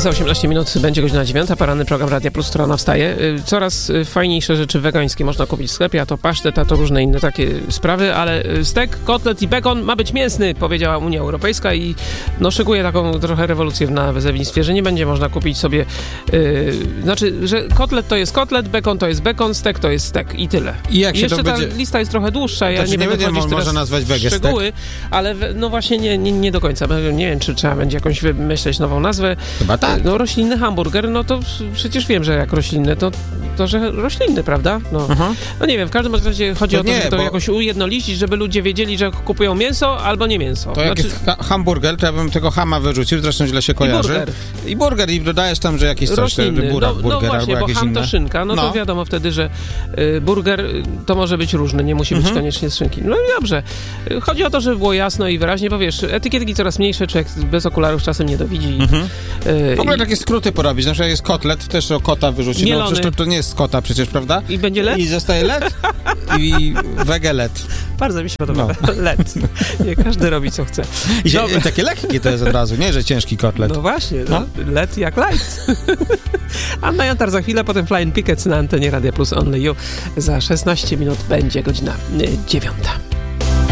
Za 18 minut będzie godzina 9, poranny program Radia Plus, która wstaje. Coraz fajniejsze rzeczy wegańskie można kupić w sklepie, a to pasztet, a to różne inne takie sprawy, ale stek, kotlet i bekon ma być mięsny, powiedziała Unia Europejska i szykuje taką trochę rewolucję w nazewnictwie, że nie będzie można kupić sobie, że kotlet to jest kotlet, bekon to jest bekon, stek to jest stek i tyle. I jak I się jeszcze to będzie... ta lista jest trochę dłuższa, ja nie będę wchodzić teraz można nazwać w szczegóły, stek? ale właśnie nie do końca. Nie wiem, czy trzeba będzie jakąś wymyśleć nową nazwę. Chyba tak. Roślinny hamburger, to przecież wiem, że jak roślinny, to że roślinny, prawda? Nie wiem, w każdym razie chodzi o to, żeby to jakoś ujednolicić, żeby ludzie wiedzieli, że kupują mięso albo nie mięso. To jak jest hamburger, to ja bym tego hama wyrzucił, zresztą źle się kojarzy. I burger, i dodajesz tam, że jakiś roślinny. Burger właśnie, albo bo ham to szynka, to wiadomo wtedy, że burger to może być różny, nie musi być koniecznie z szynki. No i dobrze. Chodzi o to, żeby było jasno i wyraźnie, bo wiesz, etykietki coraz mniejsze, człowiek bez okularów czasem nie dowidzi. W ogóle takie skróty porobić, na przykład jest kotlet, też o kota wyrzucić, no przecież to nie jest z kota przecież, prawda? I będzie let? I zostaje let i wegelet. Bardzo mi się podoba. Let. Nie, każdy robi co chce. I takie lekkie to jest od razu, nie, że ciężki kotlet. No właśnie, let jak light. Anna Jantar za chwilę, potem Flying Pickets na antenie Radia Plus Only You. Za 16 minut będzie godzina 9.